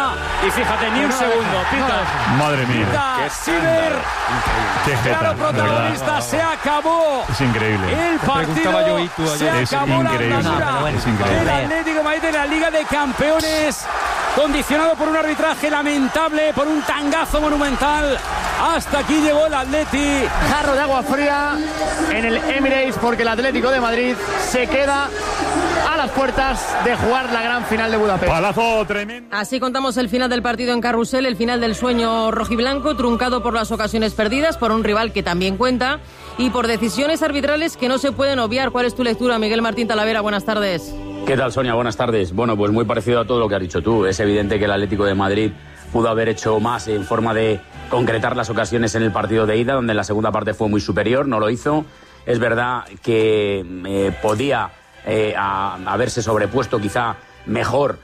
pita. Y fíjate, ni un segundo. Pita. Madre mía. Pita Siever. Claro, protagonista. Se acabó. Es increíble. El partido. Se acabó la andadura del Atlético de Madrid en la Liga de Campeones. Condicionado por un arbitraje lamentable, por un tangazo monumental. Hasta aquí llegó el Atleti. Jarro de agua fría en el Emirates, porque el Atlético de Madrid se queda a las puertas de jugar la gran final de Budapest. Palazo tremendo. Así contamos el final del partido en Carrusel, el final del sueño rojiblanco, truncado por las ocasiones perdidas, por un rival que también cuenta y por decisiones arbitrales que no se pueden obviar. ¿Cuál es tu lectura, Miguel Martín Talavera? Buenas tardes. ¿Qué tal, Sonia? Buenas tardes. Bueno, pues muy parecido a todo lo que has dicho tú. Es evidente que el Atlético de Madrid pudo haber hecho más en forma de concretar las ocasiones en el partido de ida, donde en la segunda parte fue muy superior, no lo hizo. Es verdad que podía haberse sobrepuesto quizá mejor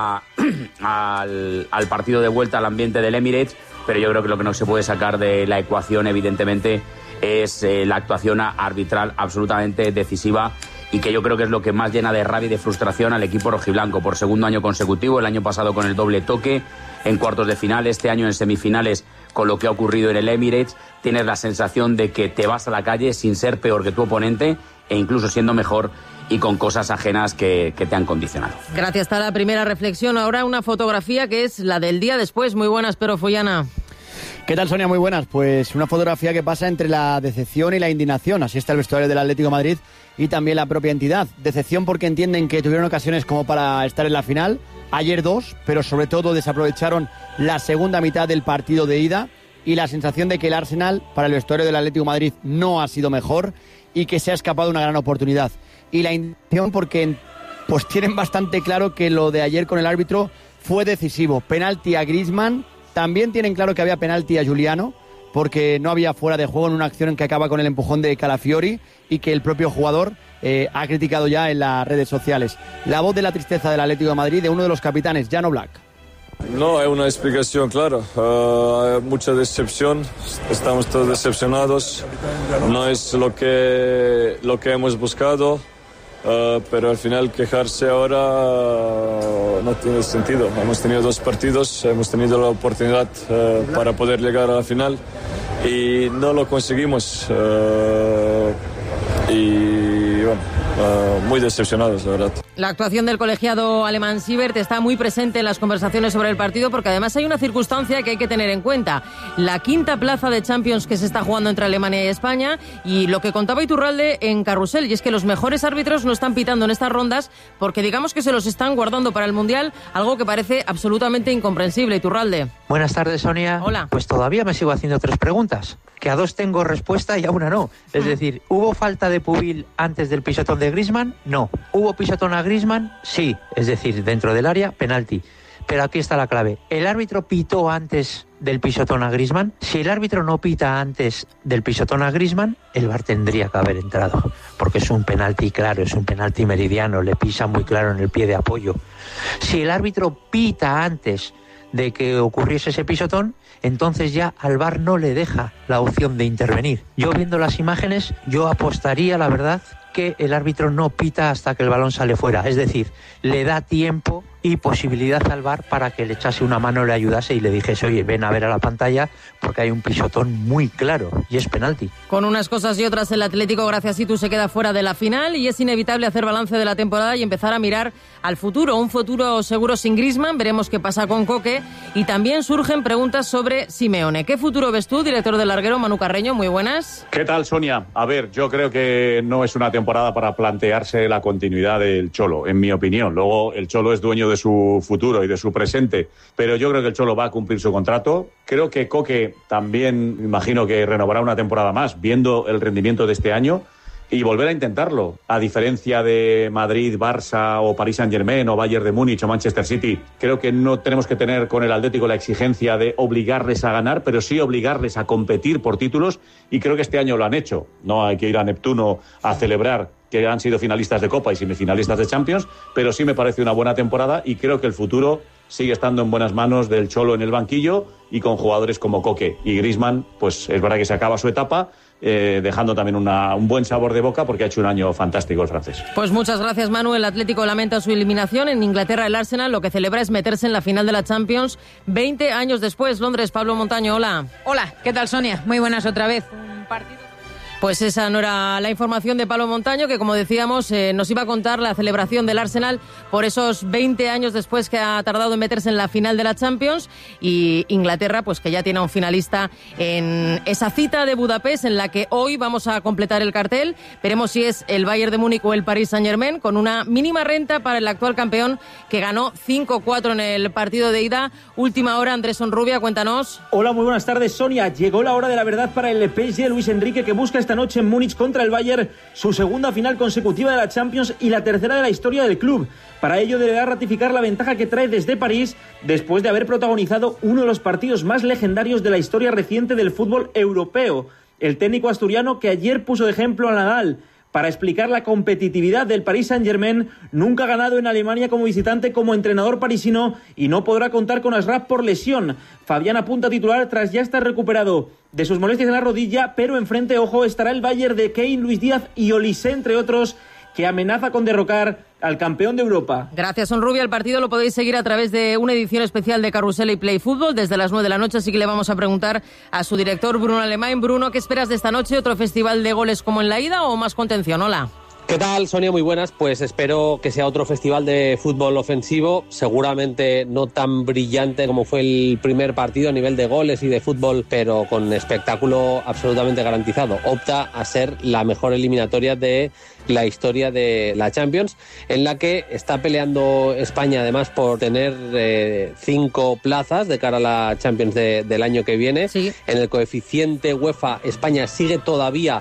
al partido de vuelta, al ambiente del Emirates, pero yo creo que lo que no se puede sacar de la ecuación, evidentemente, es la actuación arbitral absolutamente decisiva, y que yo creo que es lo que más llena de rabia y de frustración al equipo rojiblanco. Por segundo año consecutivo, el año pasado con el doble toque en cuartos de final, este año en semifinales con lo que ha ocurrido en el Emirates, tienes la sensación de que te vas a la calle sin ser peor que tu oponente e incluso siendo mejor y con cosas ajenas que te han condicionado. Gracias, está la primera reflexión. Ahora una fotografía que es la del día después. Muy buenas, pero Follana. ¿Qué tal, Sonia? Muy buenas. Pues una fotografía que pasa entre la decepción y la indignación. Así está el vestuario del Atlético de Madrid y también la propia entidad. Decepción porque entienden que tuvieron ocasiones como para estar en la final. Ayer 2, pero sobre todo desaprovecharon la segunda mitad del partido de ida, y la sensación de que el Arsenal para el vestuario del Atlético de Madrid no ha sido mejor y que se ha escapado una gran oportunidad. Y la indignación porque pues tienen bastante claro que lo de ayer con el árbitro fue decisivo. Penalti a Griezmann. También tienen claro que había penalti a Giuliano, porque no había fuera de juego en una acción en que acaba con el empujón de Calafiori, y que el propio jugador ha criticado ya en las redes sociales. La voz de la tristeza del Atlético de Madrid, de uno de los capitanes, Jan Oblak. No, hay una explicación, claro. Hay mucha decepción, estamos todos decepcionados. No es lo que hemos buscado. Pero al final quejarse ahora no tiene sentido. Hemos tenido 2 partidos, hemos tenido la oportunidad para poder llegar a la final y no lo conseguimos. Y bueno, muy decepcionados, la verdad. La actuación del colegiado alemán Siebert está muy presente en las conversaciones sobre el partido, porque además hay una circunstancia que hay que tener en cuenta: la quinta plaza de Champions que se está jugando entre Alemania y España, y lo que contaba Iturralde en Carrusel, y es que los mejores árbitros no están pitando en estas rondas porque digamos que se los están guardando para el Mundial, algo que parece absolutamente incomprensible. Iturralde. Buenas tardes, Sonia. Hola. Pues todavía me sigo haciendo 3 preguntas, que a 2 tengo respuesta y a una no. Es decir, ¿hubo falta de Pubil antes del pisotón de Griezmann? No. ¿Hubo pisotón a Griezmann? Sí. Es decir, dentro del área, penalti. Pero aquí está la clave. ¿El árbitro pitó antes del pisotón a Griezmann? Si el árbitro no pita antes del pisotón a Griezmann, el VAR tendría que haber entrado, porque es un penalti claro, es un penalti meridiano, le pisa muy claro en el pie de apoyo. Si el árbitro pita antes de que ocurriese ese pisotón, entonces ya al VAR no le deja la opción de intervenir. Yo, viendo las imágenes, yo apostaría, la verdad, que el árbitro no pita hasta que el balón sale fuera. Es decir, le da tiempo y posibilidad al VAR para que le echase una mano, le ayudase y le dijese: oye, ven a ver a la pantalla porque hay un pisotón muy claro y es penalti. Con unas cosas y otras, el Atlético, gracias a Itu, se queda fuera de la final y es inevitable hacer balance de la temporada y empezar a mirar al futuro. Un futuro seguro sin Griezmann, veremos qué pasa con Coque, y también surgen preguntas sobre Simeone. ¿Qué futuro ves tú, director del larguero? Manu Carreño, muy buenas. ¿Qué tal, Sonia? A ver, yo creo que no es una temporada para plantearse la continuidad del Cholo, en mi opinión. Luego, el Cholo es dueño de su futuro y de su presente, pero yo creo que el Cholo va a cumplir su contrato. Creo que Coque también, imagino que renovará una temporada más, viendo el rendimiento de este año, y volver a intentarlo. A diferencia de Madrid, Barça o Paris Saint-Germain o Bayern de Múnich o Manchester City, creo que no tenemos que tener con el Atlético la exigencia de obligarles a ganar, pero sí obligarles a competir por títulos, y creo que este año lo han hecho. No hay que ir a Neptuno a celebrar que han sido finalistas de Copa y semifinalistas de Champions, pero sí me parece una buena temporada y creo que el futuro sigue estando en buenas manos del Cholo en el banquillo y con jugadores como Coque y Griezmann. Pues es verdad que se acaba su etapa, dejando también un buen sabor de boca porque ha hecho un año fantástico el francés. Pues muchas gracias, Manu. El Atlético lamenta su eliminación. En Inglaterra el Arsenal lo que celebra es meterse en la final de la Champions 20 años después. Londres, Pablo Montaño, hola. Hola, ¿qué tal, Sonia? Muy buenas otra vez. Un partido... Pues esa no era la información de Pablo Montaño, que como decíamos nos iba a contar la celebración del Arsenal por esos 20 años después que ha tardado en meterse en la final de la Champions, y Inglaterra pues que ya tiene a un finalista en esa cita de Budapest en la que hoy vamos a completar el cartel. Veremos si es el Bayern de Múnich o el Paris Saint-Germain, con una mínima renta para el actual campeón que ganó 5-4 en el partido de ida. Última hora, Andrés Onrubia, cuéntanos. Hola, muy buenas tardes, Sonia. Llegó la hora de la verdad para el PSG. Luis Enrique, que busca esta noche en Múnich contra el Bayern su segunda final consecutiva de la Champions y la tercera de la historia del club. Para ello deberá ratificar la ventaja que trae desde París después de haber protagonizado uno de los partidos más legendarios de la historia reciente del fútbol europeo. El técnico asturiano, que ayer puso de ejemplo a Nadal para explicar la competitividad del Paris Saint-Germain, nunca ha ganado en Alemania como visitante como entrenador parisino y no podrá contar con Ashraf por lesión. Fabián apunta a titular tras ya estar recuperado de sus molestias en la rodilla, pero enfrente, ojo, estará el Bayern de Kane, Luis Díaz y Olise, entre otros, que amenaza con derrocar al campeón de Europa. Gracias, Onrubia. El partido lo podéis seguir a través de una edición especial de Carrusel y Play Fútbol desde las 9 de la noche, así que le vamos a preguntar a su director, Bruno Alemán. Bruno, ¿qué esperas de esta noche? ¿Otro festival de goles como en la ida o más contención? Hola. ¿Qué tal, Sonia? Muy buenas. Pues espero que sea otro festival de fútbol ofensivo, seguramente no tan brillante como fue el primer partido a nivel de goles y de fútbol, pero con espectáculo absolutamente garantizado. Opta a ser la mejor eliminatoria de la historia de la Champions, en la que está peleando España además por tener 5 plazas de cara a la Champions del año que viene. Sí. En el coeficiente UEFA, España sigue todavía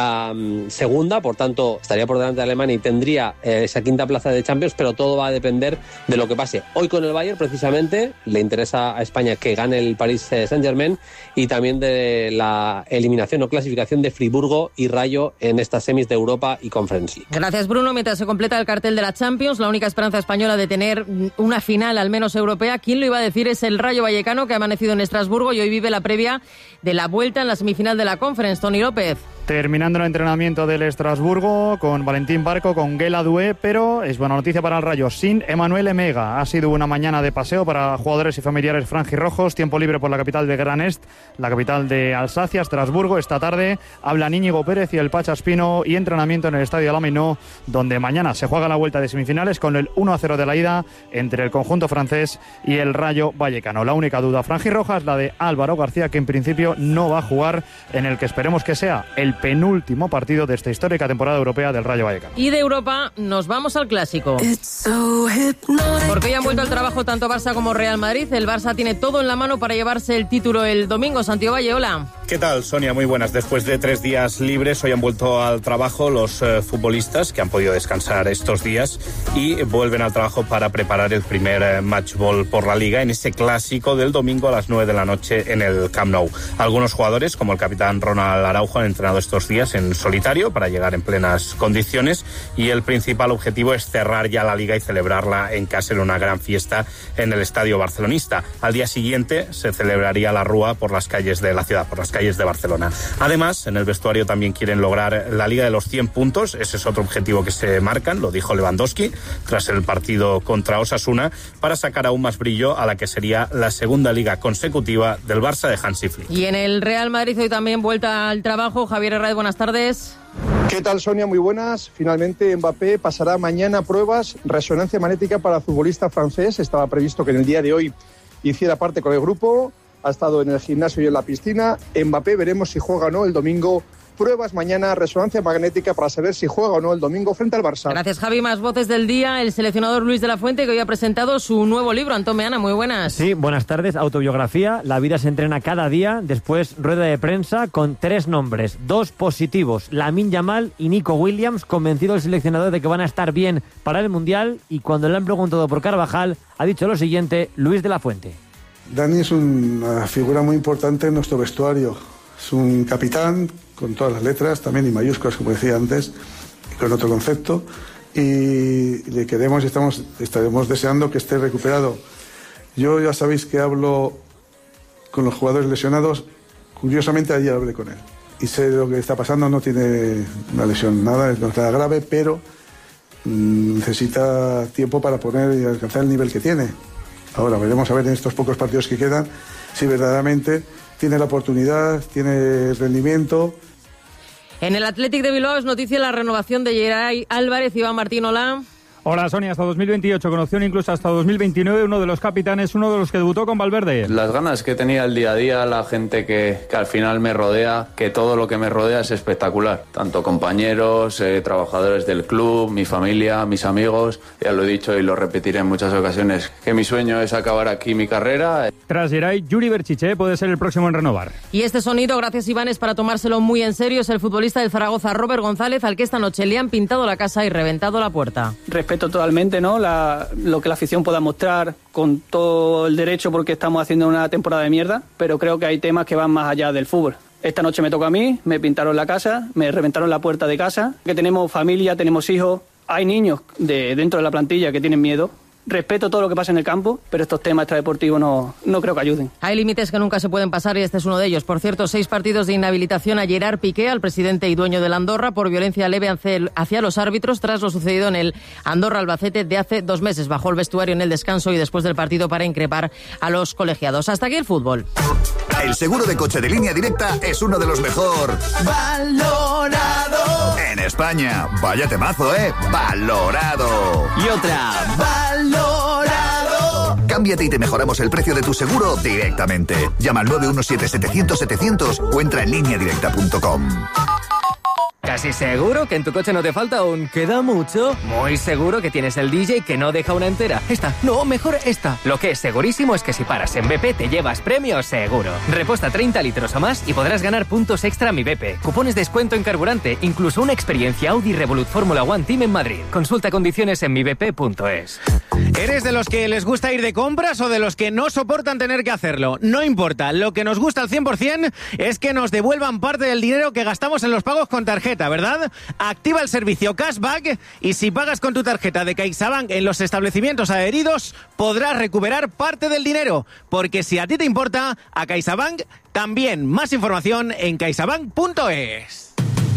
segunda, por tanto estaría por delante de Alemania y tendría esa quinta plaza de Champions, pero todo va a depender de lo que pase hoy con el Bayern. Precisamente le interesa a España que gane el Paris Saint-Germain, y también de la eliminación o clasificación de Friburgo y Rayo en estas semis de Europa y Conference League. Gracias, Bruno. Mientras se completa el cartel de la Champions, la única esperanza española de tener una final al menos europea, ¿quién lo iba a decir?, es el Rayo Vallecano, que ha amanecido en Estrasburgo y hoy vive la previa de la vuelta en la semifinal de la Conference. Toni López. Terminando el entrenamiento del Estrasburgo con Valentín Barco, con Guela Dué, pero es buena noticia para el Rayo, sin Emmanuel Emega. Ha sido una mañana de paseo para jugadores y familiares franjirrojos, tiempo libre por la capital de Gran Est, la capital de Alsacia, Estrasburgo. Esta tarde hablan Íñigo Pérez y el Pacha Espino, y entrenamiento en el Estadio La Mainó, donde mañana se juega la vuelta de semifinales con el 1-0 de la ida entre el conjunto francés y el Rayo Vallecano. La única duda franjirroja es la de Álvaro García, que en principio no va a jugar en el que esperemos que sea el penúltimo partido de esta histórica temporada europea del Rayo Vallecano. Y de Europa nos vamos al clásico, porque hoy han vuelto al trabajo tanto Barça como Real Madrid. El Barça tiene todo en la mano para llevarse el título el domingo. Santiago Valle, hola. ¿Qué tal, Sonia? Muy buenas. Después de 3 días libres, hoy han vuelto al trabajo los futbolistas que han podido descansar estos días y vuelven al trabajo para preparar el primer match ball por la Liga en ese clásico del domingo a las 9 de la noche en el Camp Nou. Algunos jugadores, como el capitán Ronald Araujo, han entrenado estos días en solitario para llegar en plenas condiciones, y el principal objetivo es cerrar ya la Liga y celebrarla en casa en una gran fiesta en el estadio barcelonista. Al día siguiente se celebraría la Rúa por las calles de la ciudad, por las calles de Barcelona. Además, en el vestuario también quieren lograr la Liga de los 100 puntos. Ese es otro objetivo que se marcan, lo dijo Lewandowski tras el partido contra Osasuna, para sacar aún más brillo a la que sería la segunda Liga consecutiva del Barça de Hansi Flick. Y en el Real Madrid hoy también vuelta al trabajo. Javier Herrera, buenas tardes. ¿Qué tal, Sonia? Muy buenas. Finalmente Mbappé pasará mañana pruebas, resonancia magnética para el futbolista francés. Estaba previsto que en el día de hoy hiciera parte con el grupo. Ha estado en el gimnasio y en la piscina. Mbappé, veremos si juega o no el domingo. Pruebas mañana, resonancia magnética para saber si juega o no el domingo frente al Barça. Gracias, Javi. Más voces del día. El seleccionador Luis de la Fuente, que hoy ha presentado su nuevo libro. Antón Meana, muy buenas. Sí, buenas tardes. Autobiografía. La vida se entrena cada día. Después, rueda de prensa con 3 nombres. 2 positivos. Lamine Yamal y Nico Williams. Convencido el seleccionador de que van a estar bien para el Mundial. Y cuando le han preguntado por Carvajal, ha dicho lo siguiente Luis de la Fuente. Dani es una figura muy importante en nuestro vestuario. Es un capitán con todas las letras, también y mayúsculas, como decía antes, con otro concepto. Y le queremos y estaremos deseando que esté recuperado. Yo ya sabéis que hablo con los jugadores lesionados. Curiosamente ayer hablé con él. y sé lo que está pasando, no tiene una lesión, nada, no es nada grave, pero necesita tiempo para poner y alcanzar el nivel que tiene. Ahora veremos a ver en estos pocos partidos que quedan si verdaderamente tiene la oportunidad, tiene el rendimiento. En el Athletic de Bilbao es noticia la renovación de Geray Álvarez. Iván Martín, hola. Hola, Sonia, hasta 2028, con opción incluso hasta 2029, uno de los capitanes, uno de los que debutó con Valverde. Las ganas que tenía el día a día, la gente que al final me rodea, que todo lo que me rodea es espectacular. Tanto compañeros, trabajadores del club, mi familia, mis amigos, ya lo he dicho y lo repetiré en muchas ocasiones, que mi sueño es acabar aquí mi carrera. Tras Geray, Yuri Berchiche puede ser el próximo en renovar. Y este sonido, gracias Iván, es para tomárselo muy en serio, es el futbolista del Zaragoza, Robert González, al que esta noche le han pintado la casa y reventado la puerta. Respeto totalmente, ¿no? Lo que la afición pueda mostrar con todo el derecho, porque estamos haciendo una temporada de mierda, pero creo que hay temas que van más allá del fútbol. Esta noche me toca a mí, me pintaron la casa, me reventaron la puerta de casa, que tenemos familia, tenemos hijos, hay niños dentro de la plantilla que tienen miedo. Respeto todo lo que pasa en el campo, pero estos temas extradeportivos no creo que ayuden. Hay límites que nunca se pueden pasar y este es uno de ellos. Por cierto, 6 partidos de inhabilitación a Gerard Piqué, al presidente y dueño del Andorra, por violencia leve hacia los árbitros tras lo sucedido en el Andorra-Albacete de hace 2 meses. Bajó el vestuario en el descanso y después del partido para increpar a los colegiados. Hasta aquí el fútbol. El seguro de coche de Línea Directa es uno de los mejor valorado en España. Vaya temazo, valorado. Y otra, valorado. Cámbiate y te mejoramos el precio de tu seguro directamente. Llama al 917-700-700 o entra en lineadirecta.com. ¿Casi seguro que en tu coche no te falta un queda mucho? Muy seguro que tienes el DJ que no deja una entera. Esta, no, mejor esta. Lo que es segurísimo es que si paras en BP te llevas premios seguro. Reposta 30 litros o más y podrás ganar puntos extra a Mi BP. Cupones de descuento en carburante, incluso una experiencia Audi Revolut Fórmula One Team en Madrid. Consulta condiciones en mibp.es. ¿Eres de los que les gusta ir de compras o de los que no soportan tener que hacerlo? No importa, lo que nos gusta al 100% es que nos devuelvan parte del dinero que gastamos en los pagos con tarjeta, ¿verdad? Activa el servicio Cashback y si pagas con tu tarjeta de CaixaBank en los establecimientos adheridos, podrás recuperar parte del dinero. Porque si a ti te importa, a CaixaBank también. Más información en caixabank.es.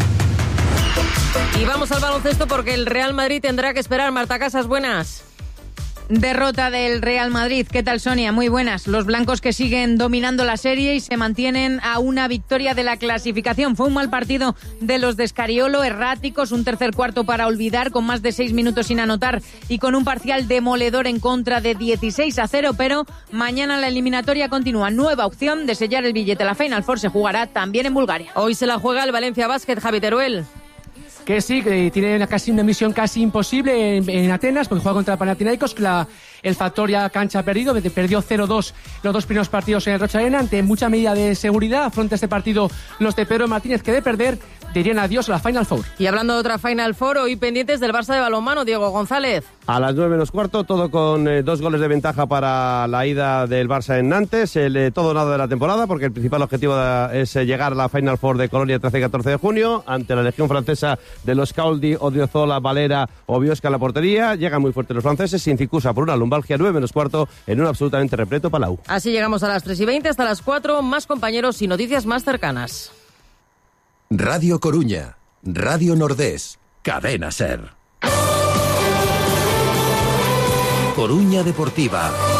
Y vamos al baloncesto porque el Real Madrid tendrá que esperar. Marta Casas, buenas. Derrota del Real Madrid. ¿Qué tal, Sonia? Muy buenas. Los blancos que siguen dominando la serie y se mantienen a una victoria de la clasificación. Fue un mal partido de los de Scariolo, erráticos, un tercer cuarto para olvidar, con más de 6 minutos sin anotar y con un parcial demoledor en contra de 16-0, pero mañana la eliminatoria continúa. Nueva opción de sellar el billete. La Final Four se jugará también en Bulgaria. Hoy se la juega el Valencia Basket, Javi Teruel. Que sí, que tiene una misión casi imposible en Atenas, porque juega contra el Panathinaikos. El factor ya cancha perdido, perdió 0-2 los 2 primeros partidos en el Rocha Arena, ante mucha medida de seguridad. Afronta este partido los de Pedro Martínez, que de perder dirían adiós a la Final Four. Y hablando de otra Final Four, hoy pendientes del Barça de balonmano, Diego González. A las 9 menos cuarto, todo con 2 goles de ventaja para la ida del Barça en Nantes, todo nada de la temporada, porque el principal objetivo es llegar a la Final Four de Colonia el 13 y 14 de junio, ante la legión francesa de los Cauldi, Odriozola, Valera o Biosca en la portería. Llegan muy fuertes los franceses, sin cicusa por una lumbalgia. 9 menos cuarto, en un absolutamente repleto Palau. Así llegamos a las 3:20, hasta las 4, más compañeros y noticias más cercanas. Radio Coruña, Radio Nordés, Cadena SER. Coruña Deportiva.